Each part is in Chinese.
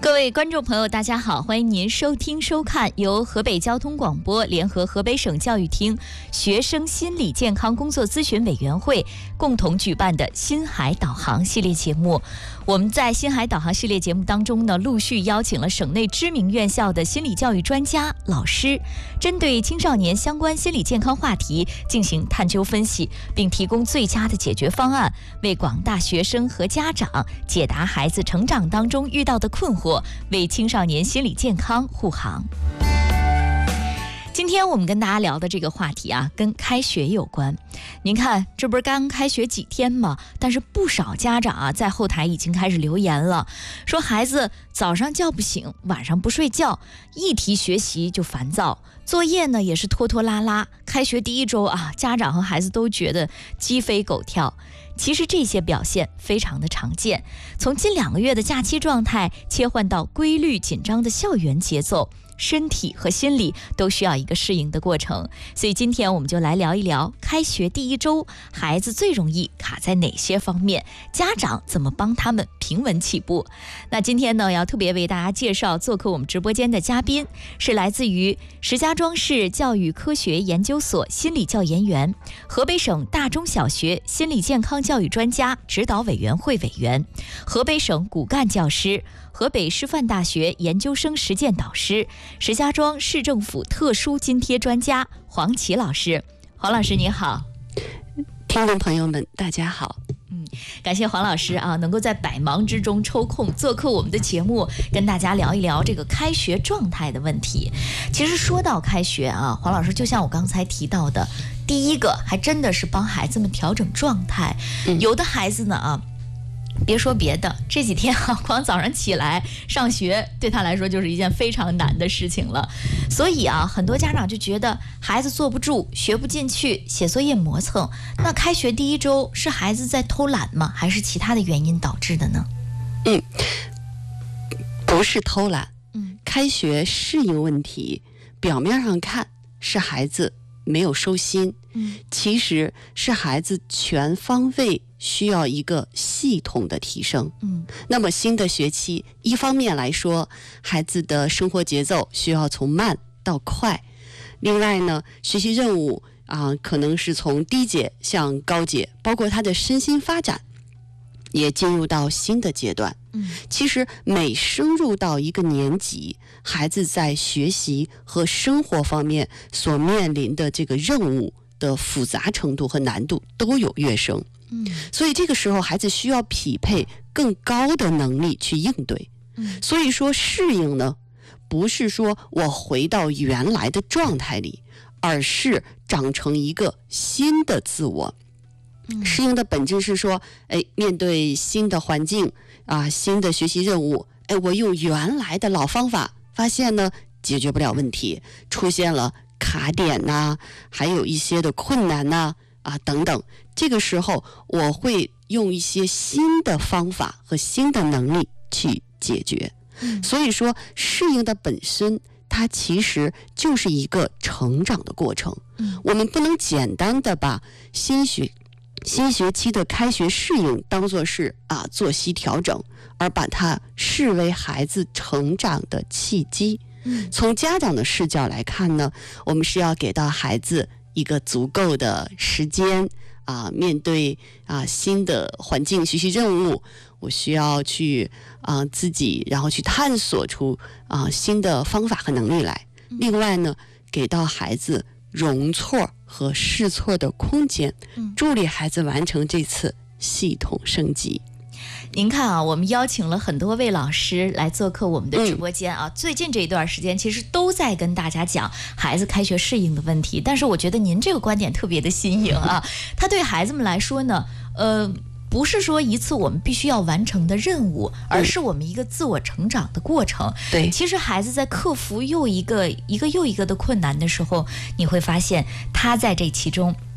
各位观众朋友，大家好，欢迎您收听收看由河北交通广播联合河北省教育厅学生心理健康工作咨询委员会共同举办的新海导航系列节目。我们在新海导航系列节目当中呢，陆续邀请了省内知名院校的心理教育专家、老师，针对青少年相关心理健康话题进行探究分析，并提供最佳的解决方案，为广大学生和家长解答孩子成长当中遇到的困惑，为青少年心理健康护航。今天我们跟大家聊的这个话题啊，跟开学有关。您看，这不是刚开学几天吗？但是不少家长啊，在后台已经开始留言了，说孩子早上叫不醒，晚上不睡觉，一提学习就烦躁，作业呢也是拖拖拉拉。开学第一周啊，家长和孩子都觉得鸡飞狗跳。其实这些表现非常的常见，从近2个月的假期状态切换到规律紧张的校园节奏，身体和心理都需要一个适应的过程。所以今天我们就来聊一聊开学第一周，孩子最容易卡在哪些方面，家长怎么帮他们平稳起步。那今天呢，要特别为大家介绍做客我们直播间的嘉宾，是来自于石家庄市教育科学研究所心理教研员，河北省大中小学心理健康教育专家指导委员会委员，河北省骨干教师，河北师范大学研究生实践导师，石家庄市政府特殊津贴专家黄琦老师。黄老师你好。 听众朋友们大家好。 感谢黄老师啊，能够在百忙之中抽空做客我们的节目，跟大家聊一聊这个开学状态的问题。其实说到开学啊，黄老师就像我刚才提到的，第一个还真的是帮孩子们调整状态。有的孩子呢啊，别说别的，这几天啊，光早上起来上学对他来说就是一件非常难的事情了。所以啊，很多家长就觉得孩子坐不住，学不进去，写作业磨蹭。那开学第一周是孩子在偷懒吗？还是其他的原因导致的呢？ 不是偷懒。开学适应问题，表面上看是孩子没有收心，其实是孩子全方位需要一个系统的提升。那么新的学期，一方面来说，孩子的生活节奏需要从慢到快；另外呢，学习任务可能是从低阶向高阶，包括他的身心发展也进入到新的阶段。其实每升入到一个年级，孩子在学习和生活方面所面临的这个任务的复杂程度和难度都有跃升。所以这个时候孩子需要匹配更高的能力去应对。所以说适应呢，不是说我回到原来的状态里，而是长成一个新的自我。适应的本质是说，面对新的环境新的学习任务，我用原来的老方法，发现呢解决不了问题，出现了卡点还有一些的困难等等。这个时候我会用一些新的方法和新的能力去解决。所以说适应的本身它其实就是一个成长的过程。我们不能简单的把新学期的开学适应当作是作息调整，而把它视为孩子成长的契机。从家长的视角来看呢，我们是要给到孩子一个足够的时间面对新的环境学习任务，我需要去自己然后去探索出新的方法和能力来。另外呢，给到孩子容错和试错的空间，助力孩子完成这次系统升级。 您看我们邀请了很多位老师来做客我们的直播间最近这一段时间其实都在跟大家讲孩子开学适应的问题，但是我觉得您这个观点特别的新颖它对孩子们来说呢，不是说一次我们必须要完成的任务，而是我们一个自我成长的过程。 对， 其实孩子在克服一个又一个的困难的时候，你会发现他在这其中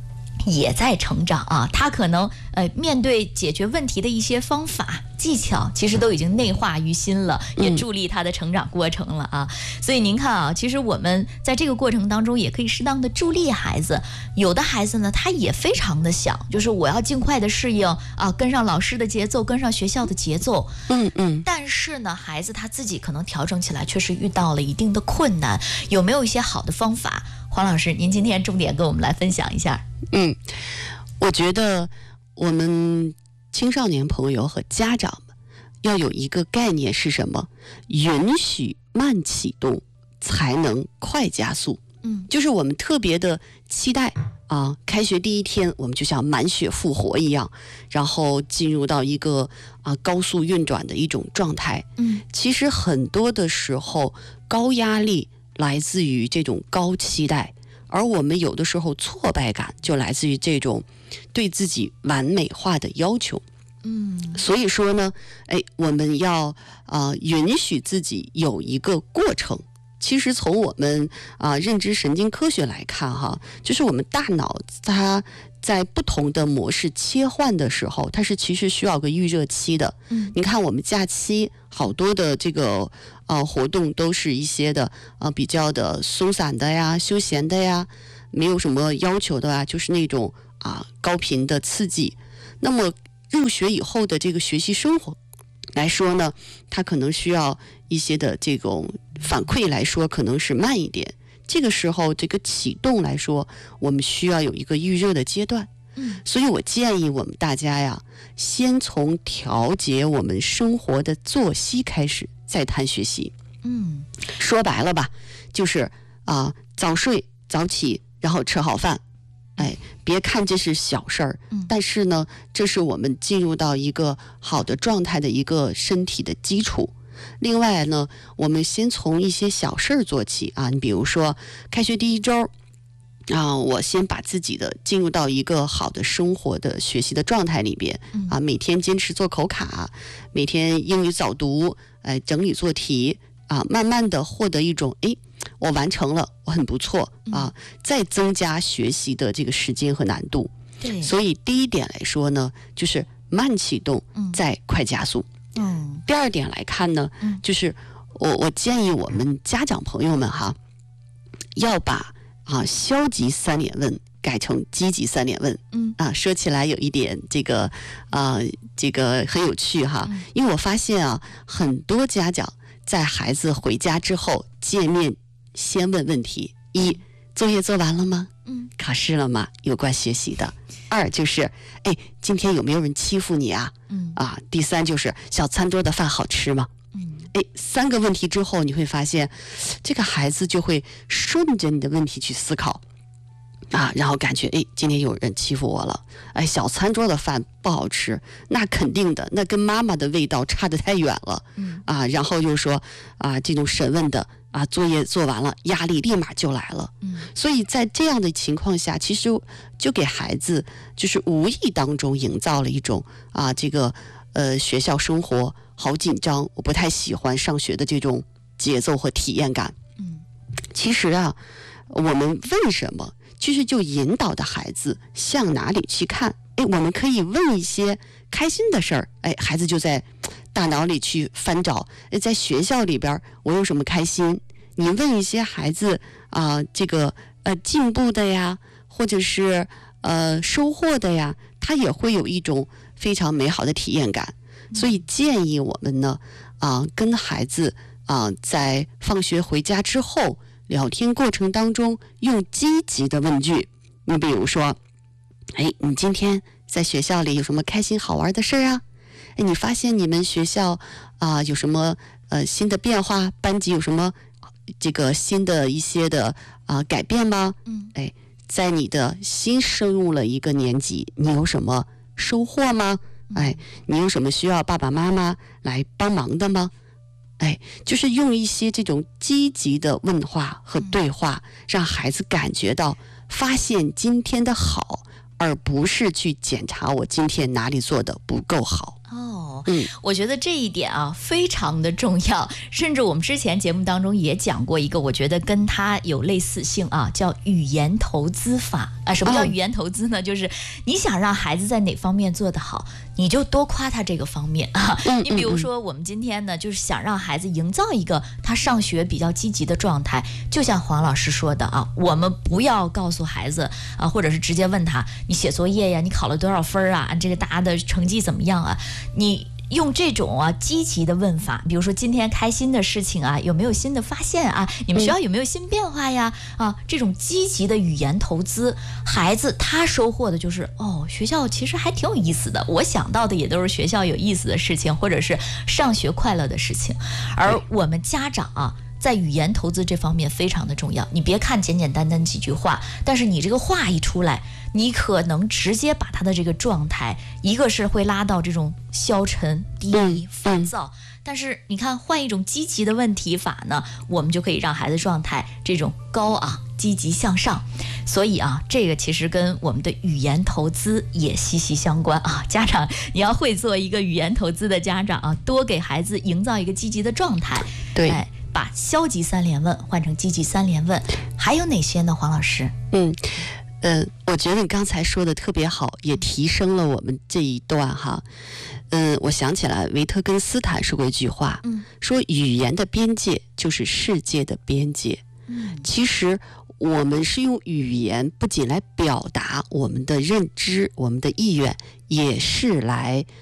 也在成长啊，他可能面对解决问题的一些方法技巧，其实都已经内化于心了，也助力他的成长过程了啊。所以您看啊，其实我们在这个过程当中也可以适当的助力孩子。有的孩子呢，他也非常的想，就是我要尽快的适应啊，跟上老师的节奏，跟上学校的节奏。但是呢，孩子他自己可能调整起来确实遇到了一定的困难，有没有一些好的方法？黄老师，您今天重点跟我们来分享一下。 我觉得我们青少年朋友和家长们要有一个概念是什么？允许慢启动，才能快加速。就是我们特别的期待啊，开学第一天我们就像满血复活一样，然后进入到一个高速运转的一种状态。其实很多的时候高压力来自于这种高期待，而我们有的时候挫败感就来自于这种对自己完美化的要求。所以说呢，我们要允许自己有一个过程。其实从我们认知神经科学来看哈，就是我们大脑它在不同的模式切换的时候，它是其实需要个预热期的。你看我们假期好多的这个活动都是一些的比较的松散的呀、休闲的呀，没有什么要求的呀，就是那种高频的刺激。那么入学以后的这个学习生活来说呢，它可能需要一些的这种反馈来说可能是慢一点。这个时候这个启动来说，我们需要有一个预热的阶段。所以我建议我们大家呀，先从调节我们生活的作息开始，再谈学习。说白了吧，就是早睡早起，然后吃好饭。别看这是小事儿，但是呢，这是我们进入到一个好的状态的一个身体的基础。另外呢，我们先从一些小事儿做起你比如说开学第一周我先把自己的进入到一个好的生活的学习的状态里边每天坚持做口卡，每天英语早读，整理做题慢慢的获得一种我完成了，我很不错再增加学习的这个时间和难度。所以第一点来说呢，就是慢启动，再快加速。第二点来看呢，就是我建议我们家长朋友们要把消极三连问改成积极三连问。说起来有一点这个很有趣因为我发现很多家长在孩子回家之后见面先问问题：一，作业做完了吗？考试了吗？有关学习的。二就是今天有没有人欺负你第三就是小餐桌的饭好吃吗？三个问题之后，你会发现这个孩子就会顺着你的问题去思考然后感觉今天有人欺负我了，小餐桌的饭不好吃，那肯定的，那跟妈妈的味道差得太远了。然后又说这种审问的作业做完了，压力立马就来了。所以在这样的情况下，其实就给孩子就是无意当中营造了一种这个学校生活好紧张，我不太喜欢上学的这种节奏和体验感。其实我们问什么，其实就引导的孩子向哪里去看。我们可以问一些开心的事儿，孩子就在大脑里去翻找，在学校里边我有什么开心。你问一些孩子这个进步的呀，或者是收获的呀，他也会有一种非常美好的体验感。所以建议我们呢跟孩子在放学回家之后聊天过程当中用积极的问句。你比如说你今天在学校里有什么开心好玩的事啊？你发现你们学校有什么新的变化？班级有什么这个新的一些的改变吗？在你的新升入了一个年级，你有什么收获吗？你有什么需要爸爸妈妈来帮忙的吗？就是用一些这种积极的问话和对话，让孩子感觉到发现今天的好，而不是去检查我今天哪里做的不够好。 我觉得这一点啊非常的重要，甚至我们之前节目当中也讲过一个，我觉得跟它有类似性啊，叫语言投资法啊。什么叫语言投资呢？就是你想让孩子在哪方面做得好，你就多夸他这个方面啊。你比如说我们今天呢，就是想让孩子营造一个他上学比较积极的状态，就像黄老师说的啊，我们不要告诉孩子啊，或者是直接问他你写作业呀，你考了多少分啊，这个答的成绩怎么样啊，你用这种积极的问法，比如说今天开心的事情啊，有没有新的发现啊？你们学校有没有新变化呀？这种积极的语言投资，孩子他收获的就是学校其实还挺有意思的，我想到的也都是学校有意思的事情，或者是上学快乐的事情。而我们家长在语言投资这方面非常的重要，你别看简简单单几句话，但是你这个话一出来，你可能直接把他的这个状态，一个是会拉到这种消沉、低迷、烦躁，但是你看换一种积极的问题法呢，我们就可以让孩子状态这种高昂、积极向上。所以这个其实跟我们的语言投资也息息相关啊。家长你要会做一个语言投资的家长多给孩子营造一个积极的状态。 对。 把消极3连问换成积极3连问，还有哪些呢？黄老师？ 我觉得你刚才说的特别好，也提升了我们这一段哈。我想起来维特根斯坦说过一句话，说语言的边界就是世界的边界。其实我们是用语言不仅来表达我们的认知、我们的意愿，也是来